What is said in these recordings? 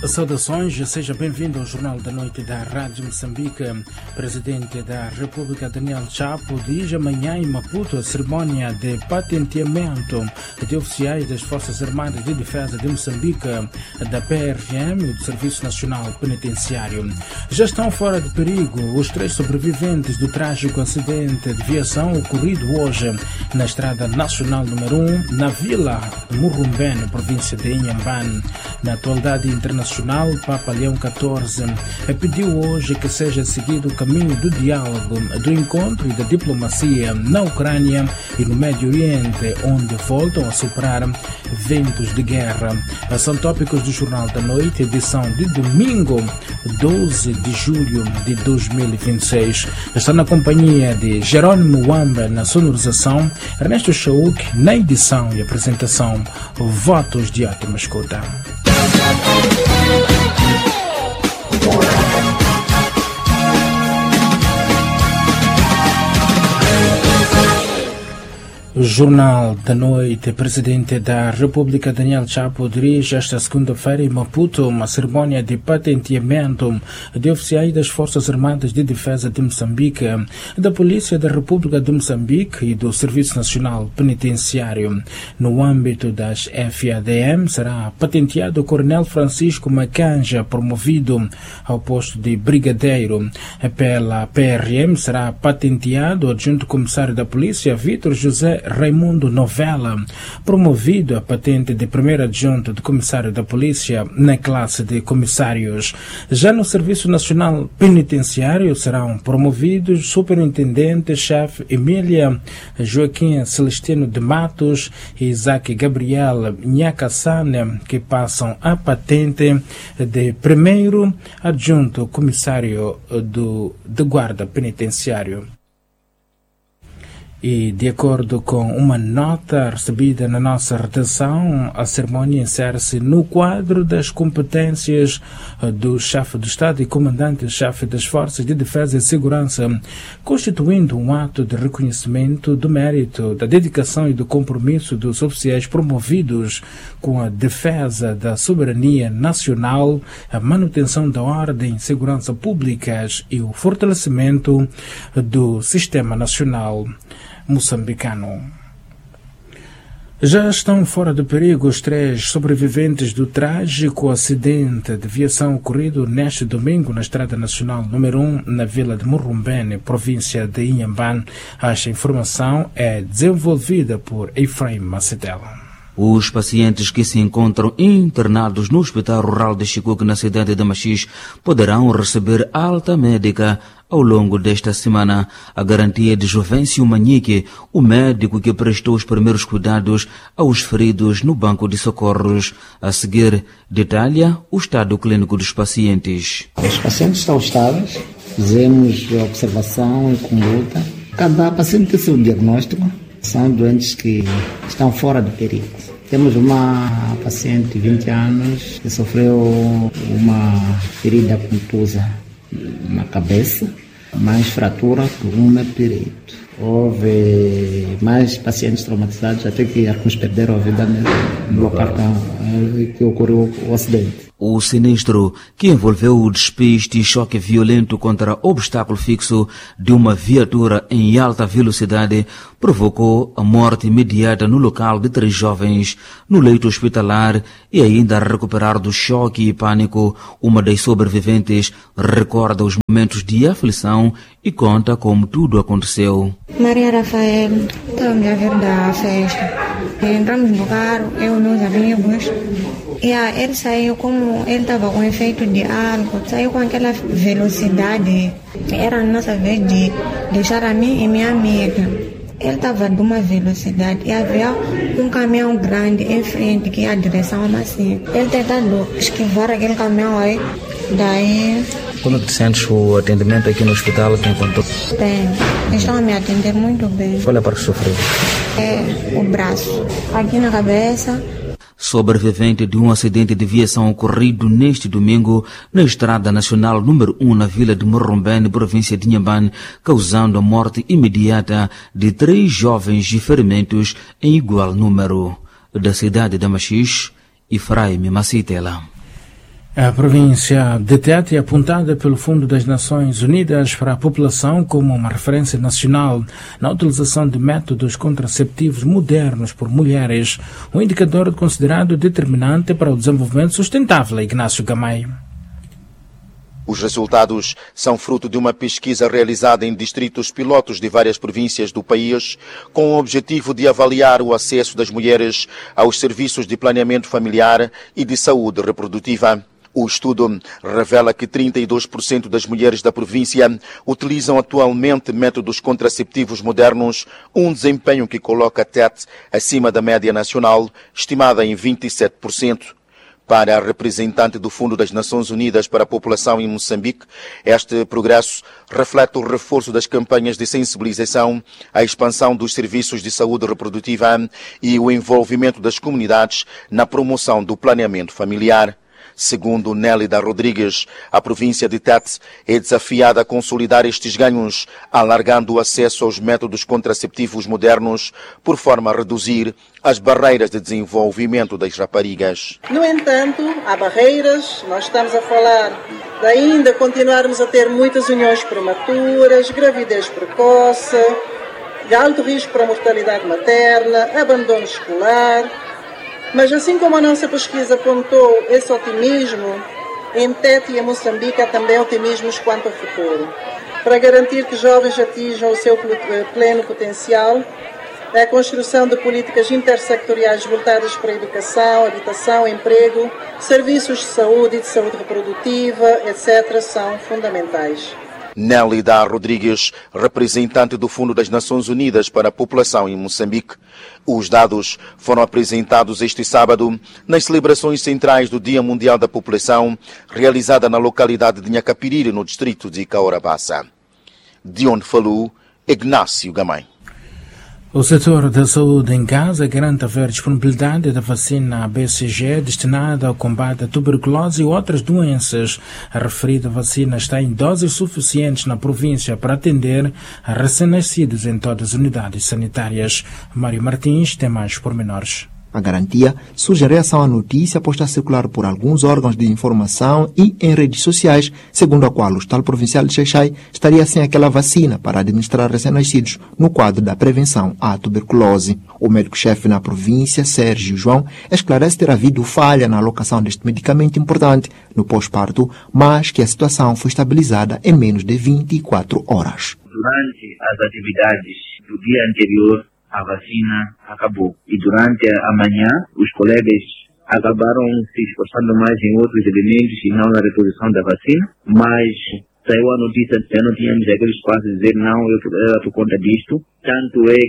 Saudações, seja bem-vindo ao Jornal da Noite da Rádio Moçambique. Presidente da República Daniel Chapo diz amanhã em Maputo a cerimónia de patenteamento de oficiais das Forças Armadas de Defesa de Moçambique, da PRM e do Serviço Nacional Penitenciário. Já estão fora de perigo os 3 sobreviventes do trágico acidente de viação ocorrido hoje na Estrada Nacional número 1, na Vila de Murrumbene, província de Inhambane. Na atualidade internacional, Papa Leão XIV pediu hoje que seja seguido o caminho do diálogo, do encontro e da diplomacia na Ucrânia e no Médio Oriente, onde voltam a soprar ventos de guerra. São tópicos do Jornal da Noite, edição de domingo, 12 de julho de 2026. Está na companhia de Jerônimo Wamba na sonorização, Ernesto Chauk na edição e apresentação. Votos de ótima escuta. Jornal da Noite. Presidente da República Daniel Chapo dirige esta segunda-feira em Maputo uma cerimónia de patenteamento de oficiais das Forças Armadas de Defesa de Moçambique, da Polícia da República de Moçambique e do Serviço Nacional Penitenciário. No âmbito das FADM será patenteado o Coronel Francisco Macanja, promovido ao posto de brigadeiro. Pela PRM será patenteado o adjunto comissário da Polícia Vítor José Raimundo Novella, promovido a patente de primeiro adjunto de comissário da Polícia na classe de comissários. Já no Serviço Nacional Penitenciário serão promovidos superintendente-chefe Emília Joaquim Celestino de Matos e Isaac Gabriel Nhacassane, que passam a patente de primeiro adjunto comissário de guarda penitenciário. E, de acordo com uma nota recebida na nossa redação, a cerimónia insere-se no quadro das competências do chefe do Estado e comandante-chefe das Forças de Defesa e Segurança, constituindo um ato de reconhecimento do mérito, da dedicação e do compromisso dos oficiais promovidos com a defesa da soberania nacional, a manutenção da ordem e segurança públicas e o fortalecimento do sistema nacional moçambicano. Já estão fora de perigo os 3 sobreviventes do trágico acidente de viação ocorrido neste domingo na Estrada Nacional número 1, na Vila de Murrumbene, província de Inhambane. Esta informação é desenvolvida por Efraim Macedela. Os pacientes que se encontram internados no Hospital Rural de Chikuque, na cidade de Machis, poderão receber alta médica ao longo desta semana. A garantia de Jovencio Manique, o médico que prestou os primeiros cuidados aos feridos no banco de socorros. A seguir, detalha o estado clínico dos pacientes. Os pacientes estão estáveis, fizemos observação e conduta. Cada paciente tem seu diagnóstico. São doentes que estão fora de perigo. Temos uma paciente de 20 anos que sofreu uma ferida contusa na cabeça, mais fratura por um membro direito. Houve mais pacientes traumatizados, até que alguns perderam a vida no local que ocorreu o acidente. O sinistro, que envolveu o despiste e choque violento contra obstáculo fixo de uma viatura em alta velocidade, provocou a morte imediata no local de 3 jovens no leito hospitalar. E ainda a recuperar do choque e pânico, uma das sobreviventes recorda os momentos de aflição e conta como tudo aconteceu. Maria Rafael, estamos a vir da festa. Entramos no carro, eu e meus amigos. Ele saiu, como ele estava com efeito de álcool, saiu com aquela velocidade. Era a nossa vez de deixar a mim e minha amiga. Ele estava de uma velocidade e havia um caminhão grande em frente que ia em direção a Macinho. Ele tentando esquivar aquele caminhão aí, daí... Como te sentes o atendimento aqui no hospital que encontrou? Bem, estão a me atender muito bem. Qual é a parte que sofreu? É o braço, aqui na cabeça. Sobrevivente de um acidente de viação ocorrido neste domingo na Estrada Nacional número 1 na Vila de Murrumbene, província de Inhambane, causando a morte imediata de 3 jovens e ferimentos em igual número. Da cidade de Machis, Efraim Macedela. A província de Tete é apontada pelo Fundo das Nações Unidas para a população como uma referência nacional na utilização de métodos contraceptivos modernos por mulheres, um indicador considerado determinante para o desenvolvimento sustentável. Ignácio Gamay. Os resultados são fruto de uma pesquisa realizada em distritos pilotos de várias províncias do país, com o objetivo de avaliar o acesso das mulheres aos serviços de planeamento familiar e de saúde reprodutiva. O estudo revela que 32% das mulheres da província utilizam atualmente métodos contraceptivos modernos, um desempenho que coloca Tete acima da média nacional, estimada em 27%. Para a representante do Fundo das Nações Unidas para a População em Moçambique, este progresso reflete o reforço das campanhas de sensibilização, a expansão dos serviços de saúde reprodutiva e o envolvimento das comunidades na promoção do planeamento familiar. Segundo Nélida Rodrigues, a província de Tete é desafiada a consolidar estes ganhos, alargando o acesso aos métodos contraceptivos modernos, por forma a reduzir as barreiras de desenvolvimento das raparigas. No entanto, há barreiras. Nós estamos a falar de ainda continuarmos a ter muitas uniões prematuras, gravidez precoce, de alto risco para a mortalidade materna, abandono escolar. Mas assim como a nossa pesquisa apontou esse otimismo, em Tete e em Moçambique há também otimismos quanto ao futuro. Para garantir que jovens atinjam o seu pleno potencial, a construção de políticas intersectoriais voltadas para a educação, habitação, emprego, serviços de saúde e de saúde reprodutiva, etc., são fundamentais. Nélida Rodrigues, representante do Fundo das Nações Unidas para a População em Moçambique. Os dados foram apresentados este sábado nas celebrações centrais do Dia Mundial da População, realizada na localidade de Nhacapiriri, no distrito de Caorabassa. De onde falou Ignácio Gamay. O setor da saúde em Gaza garante haver disponibilidade da vacina BCG destinada ao combate à tuberculose e outras doenças. A referida vacina está em doses suficientes na província para atender a recém-nascidos em todas as unidades sanitárias. Mário Martins tem mais pormenores. A garantia surge em reação à notícia posta a circular por alguns órgãos de informação e em redes sociais, segundo a qual o Hospital Provincial de Xai-Xai estaria sem aquela vacina para administrar recém-nascidos no quadro da prevenção à tuberculose. O médico-chefe na província, Sérgio João, esclarece ter havido falha na alocação deste medicamento importante no pós-parto, mas que a situação foi estabilizada em menos de 24 horas. Durante as atividades do dia anterior, a vacina acabou. E durante a manhã, os colegas acabaram se esforçando mais em outros elementos e não na reposição da vacina, mas saiu a notícia de que não tínhamos aquele espaço de dizer não, eu por conta disto. Tanto é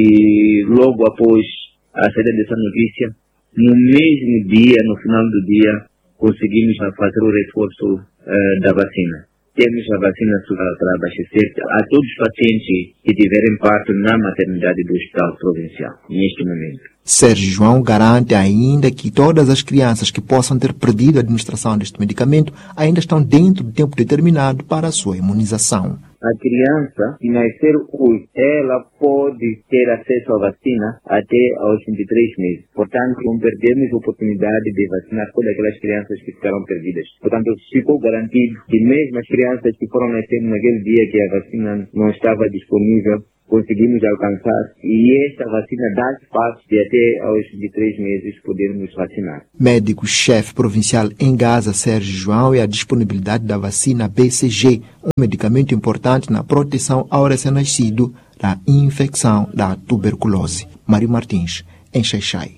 que logo após a saída dessa notícia, no mesmo dia, no final do dia, conseguimos fazer o reforço da vacina. Temos a vacina para abastecer a todos os pacientes que tiverem parto na maternidade do Hospital Provincial, neste momento. Sérgio João garante ainda que todas as crianças que possam ter perdido a administração deste medicamento ainda estão dentro do tempo determinado para a sua imunização. A criança que nascer hoje, ela pode ter acesso à vacina até aos 23 meses. Portanto, não perdemos a oportunidade de vacinar todas aquelas crianças que ficaram perdidas. Portanto, ficou garantido que mesmo as crianças que foram nascer naquele dia que a vacina não estava disponível, conseguimos alcançar, e esta vacina dá espaço de até aos 23 meses podermos vacinar. Médico-chefe provincial em Gaza, Sérgio João, e a disponibilidade da vacina BCG, um medicamento importante na proteção ao recém-nascido da infecção da tuberculose. Mário Martins, em Xai-Xai.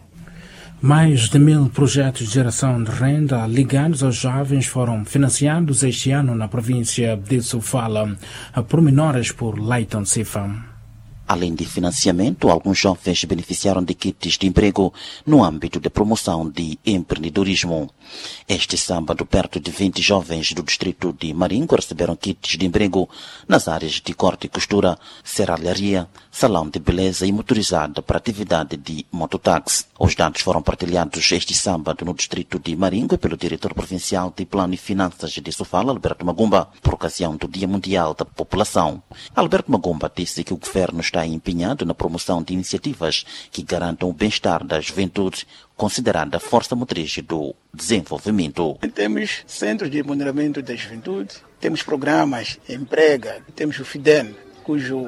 Mais de 1000 projetos de geração de renda ligados aos jovens foram financiados este ano na província de Sofala, a pormenores por Leighton Sifa. Além de financiamento, alguns jovens beneficiaram de kits de emprego no âmbito da promoção de empreendedorismo. Este sábado, perto de 20 jovens do distrito de Maringo receberam kits de emprego nas áreas de corte e costura, serralharia, salão de beleza e motorizada para atividade de mototáxi. Os dados foram partilhados este sábado no distrito de Maringo pelo diretor provincial de Plano e Finanças de Sofala, Alberto Magumba, por ocasião do Dia Mundial da População. Alberto Magumba disse que o governo está está empenhado na promoção de iniciativas que garantam o bem-estar da juventude, considerada a força motriz do desenvolvimento. Temos centros de empoderamento da juventude, temos programas Emprega, temos o FIDEN, cujo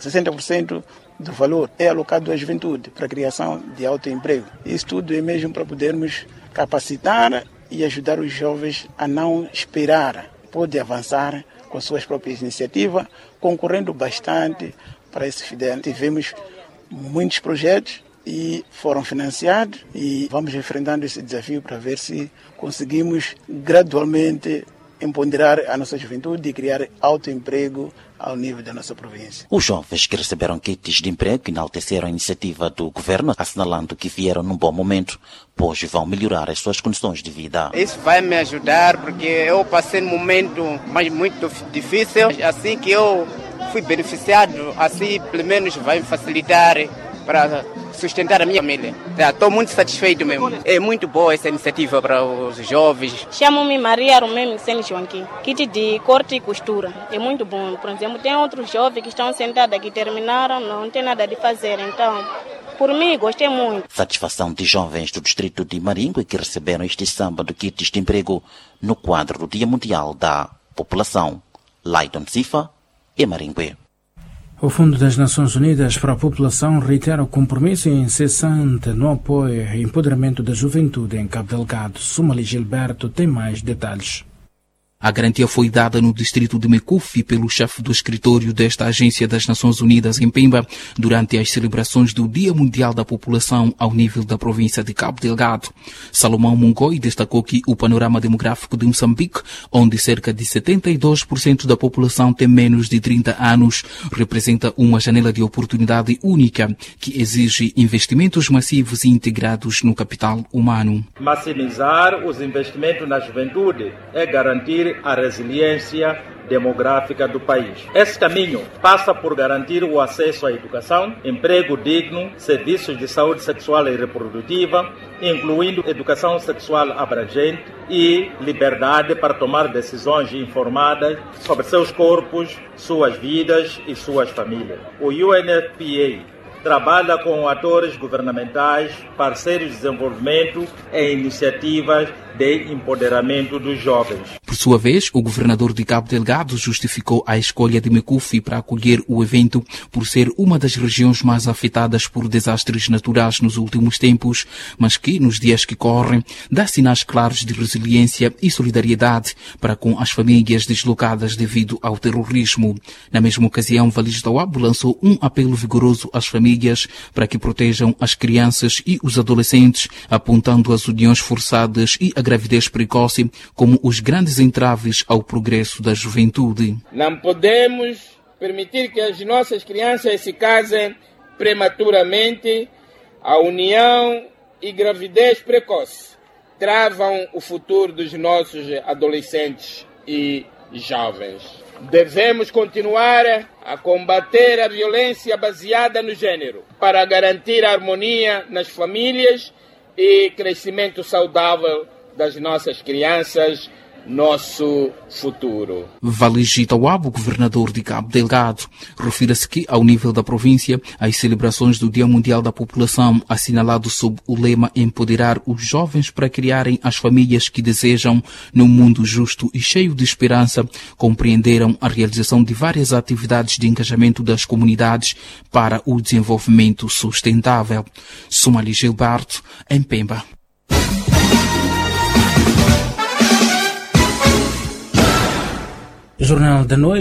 60% do valor é alocado à juventude para a criação de autoemprego. Isso tudo é mesmo para podermos capacitar e ajudar os jovens a não esperar, pode avançar com suas próprias iniciativas, concorrendo bastante para esse FIDEN. Tivemos muitos projetos e foram financiados e vamos enfrentando esse desafio para ver se conseguimos gradualmente empoderar a nossa juventude e criar autoemprego ao nível da nossa província. Os jovens que receberam kits de emprego enalteceram a iniciativa do governo, assinalando que vieram num bom momento, pois vão melhorar as suas condições de vida. Isso vai me ajudar porque eu passei num momento muito difícil, assim que eu fui beneficiado, assim pelo menos vai me facilitar para sustentar a minha família. Estou muito satisfeito mesmo. É muito boa essa iniciativa para os jovens. Chamo-me Maria Romeu Joaquim. Kit de corte e costura. É muito bom. Por exemplo, tem outros jovens que estão sentados aqui, terminaram, não tem nada de fazer. Então, por mim, gostei muito. Satisfação de jovens do distrito de Maringue que receberam este sábado kits de emprego no quadro do Dia Mundial da População. Laidon Sifa e Maringue. O Fundo das Nações Unidas para a População reitera o compromisso incessante no apoio e empoderamento da juventude em Cabo Delgado. Sumali Gilberto tem mais detalhes. A garantia foi dada no distrito de Mecufi pelo chefe do escritório desta agência das Nações Unidas em Pemba durante as celebrações do Dia Mundial da População ao nível da província de Cabo Delgado. Salomão Mungoi destacou que o panorama demográfico de Moçambique, onde cerca de 72% da população tem menos de 30 anos, representa uma janela de oportunidade única que exige investimentos massivos e integrados no capital humano. Maximizar os investimentos na juventude é garantir a resiliência demográfica do país. Esse caminho passa por garantir o acesso à educação, emprego digno, serviços de saúde sexual e reprodutiva, incluindo educação sexual abrangente e liberdade para tomar decisões informadas sobre seus corpos, suas vidas e suas famílias. O UNFPA trabalha com atores governamentais, parceiros de desenvolvimento e iniciativas de empoderamento dos jovens. Por sua vez, o governador de Cabo Delgado justificou a escolha de Mecufi para acolher o evento por ser uma das regiões mais afetadas por desastres naturais nos últimos tempos, mas que, nos dias que correm, dá sinais claros de resiliência e solidariedade para com as famílias deslocadas devido ao terrorismo. Na mesma ocasião, Valis Dawab lançou um apelo vigoroso às famílias para que protejam as crianças e os adolescentes, apontando as uniões forçadas e a gravidez precoce como os grandes entraves ao progresso da juventude. Não podemos permitir que as nossas crianças se casem prematuramente. A união e gravidez precoce travam o futuro dos nossos adolescentes e jovens. Devemos continuar a combater a violência baseada no gênero para garantir a harmonia nas famílias e crescimento saudável das nossas crianças, nosso futuro. Valis Dawab, governador de Cabo Delgado, refere-se que, ao nível da província, as celebrações do Dia Mundial da População, assinalado sob o lema Empoderar os Jovens para criarem as famílias que desejam num mundo justo e cheio de esperança, compreenderam a realização de várias atividades de engajamento das comunidades para o desenvolvimento sustentável. Sumali Gilberto, em Pemba. Jornal da Noite.